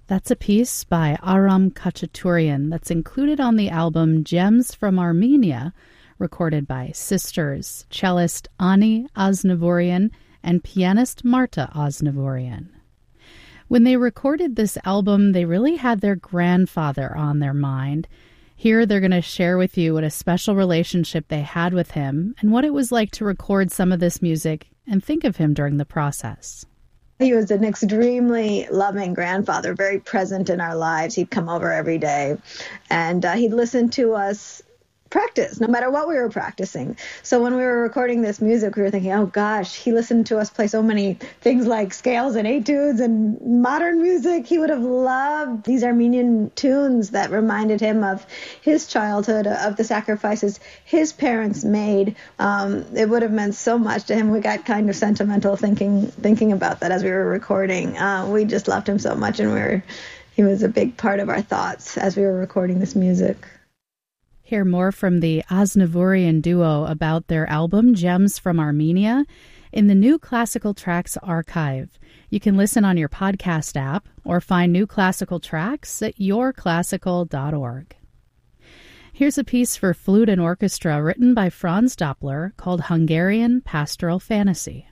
That's a piece by Aram Khachaturian that's included on the album Gems from Armenia, recorded by sisters, cellist Ani Aznavourian and pianist Marta Aznavourian. When they recorded this album, they really had their grandfather on their mind. Here they're going to share with you what a special relationship they had with him and what it was like to record some of this music and think of him during the process. He was an extremely loving grandfather, very present in our lives. He'd come over every day, and he'd listen to us practice, no matter what we were practicing. So when we were recording this music, we were thinking, oh gosh, he listened to us play so many things like scales and etudes and modern music. He would have loved these Armenian tunes that reminded him of his childhood, of the sacrifices his parents made. It would have meant so much to him. We got kind of sentimental thinking about that as we were recording. We just loved him so much, and he was a big part of our thoughts as we were recording this music. Hear more from the Aznavourian duo about their album Gems from Armenia in the New Classical Tracks archive. You can listen on your podcast app or find new classical tracks at yourclassical.org. Here's a piece for flute and orchestra written by Franz Doppler called Hungarian Pastoral Fantasy.